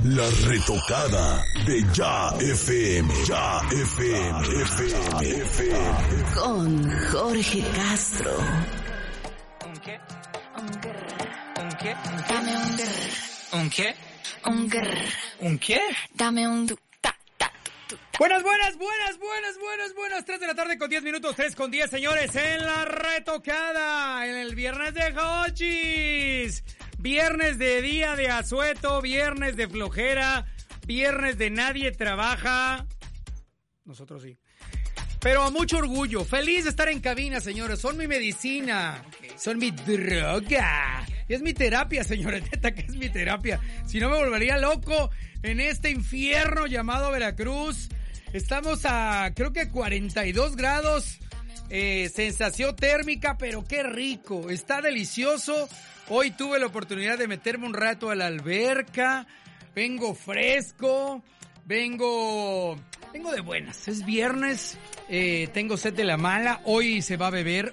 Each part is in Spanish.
La retocada de Ya FM. Ya FM. Con Jorge Castro. ¿Un qué? ¿Un qué? Dame un grr. ¿Un qué? Un grr. ¿Un qué? Dame un Buenas. 3 de la tarde con 10 minutos, 3 con 10, señores, en la retocada, en el viernes de Hochis. Viernes de día de asueto, viernes de flojera, viernes de nadie trabaja. Nosotros sí. Pero a mucho orgullo, feliz de estar en cabina, señores. Son mi medicina, son mi droga. Y es mi terapia, señores, neta que es mi terapia. Si no me volvería loco en este infierno llamado Veracruz. Estamos a, creo que 42 grados, sensación térmica, pero qué rico, está delicioso. Hoy tuve la oportunidad de meterme un rato a la alberca, vengo fresco, vengo de buenas. Es viernes, tengo sed de la mala, hoy se va a beber,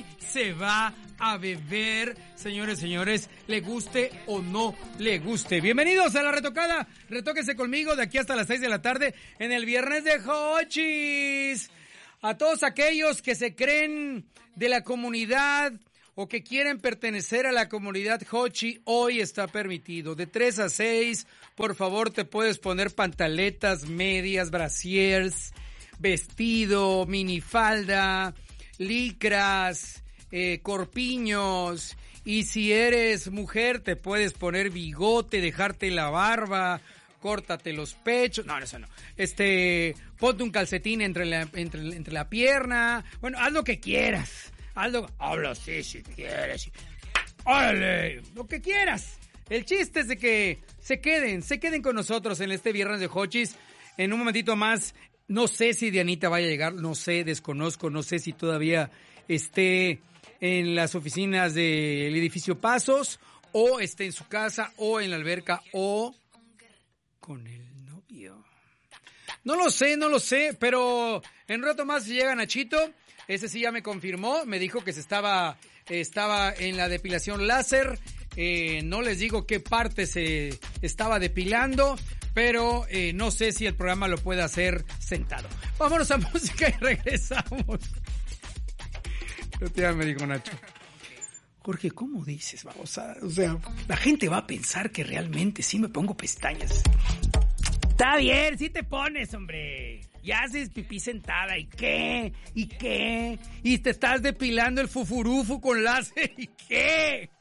señores, le guste o no le guste. Bienvenidos a la retocada, retóquense conmigo de aquí hasta las 6 de la tarde en el viernes de Hochis. A todos aquellos que se creen de la comunidad o que quieren pertenecer a la comunidad Hochi, hoy está permitido. De 3 a 6, por favor, te puedes poner pantaletas, medias, brasiers, vestido, minifalda, licras, corpiños. Y si eres mujer, te puedes poner bigote, dejarte la barba, córtate los pechos. No, eso no. Ponte un calcetín entre la pierna. Bueno, haz lo que quieras. Habla así si quieres. ¡Órale! Lo que quieras. El chiste es de que se queden con nosotros en este viernes de Hochis. En un momentito más, no sé si Dianita vaya a llegar, no sé, desconozco, no sé si todavía esté en las oficinas del edificio Pasos, o esté en su casa, o en la alberca, o con el novio. No lo sé, pero en un rato más llega Nachito. Ese sí ya me confirmó, me dijo que estaba en la depilación láser. No les digo qué parte se estaba depilando, pero no sé si el programa lo puede hacer sentado. Vámonos a música y regresamos. Ya me dijo Nacho. Jorge, ¿cómo dices, babosa? O sea, la gente va a pensar que realmente sí me pongo pestañas. Está bien, sí te pones, hombre. Ya haces pipí sentada, ¿y qué? Y te estás depilando el fufurufu con láser, ¿y qué?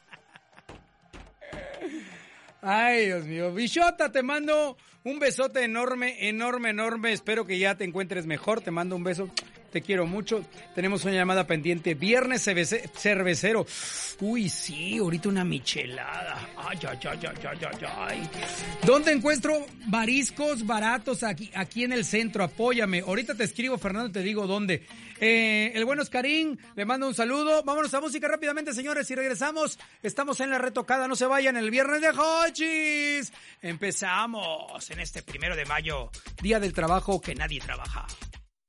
Ay, Dios mío. Bichota, te mando un besote enorme. Espero que ya te encuentres mejor. Te mando un beso. Te quiero mucho. Tenemos una llamada pendiente. Viernes cervecero. Uy, sí, ahorita una michelada. Ay. ¿Dónde encuentro mariscos baratos aquí en el centro? Apóyame. Ahorita te escribo, Fernando, y te digo dónde. El buen Oscarín, le mando un saludo. Vámonos a música rápidamente, señores, y regresamos. Estamos en la retocada. No se vayan, el viernes de Hochis. Empezamos en este 1 de mayo, Día del Trabajo que nadie trabaja.